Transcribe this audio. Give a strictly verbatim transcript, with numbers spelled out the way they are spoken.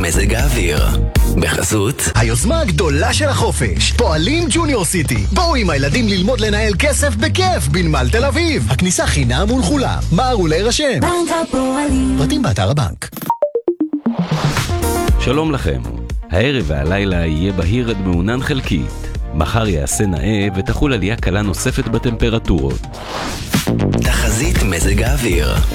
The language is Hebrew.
מזג האוויר בחסות היוזמה הגדולה של החופש, פועלים ג'וניור סיטי. בואו עם הילדים ללמוד לנהל כסף בכיף בנמל תל אביב. הכניסה חינם ולכולם. מהרו להירשם. בנק הפועלים. פרטים באתר הבנק. שלום לכם. הערב והלילה יהיה בהיר עד מעונן חלקית. מחר יעשה נאה ותחול עלייה קלה נוספת בטמפרטורות. תחזית מזג האוויר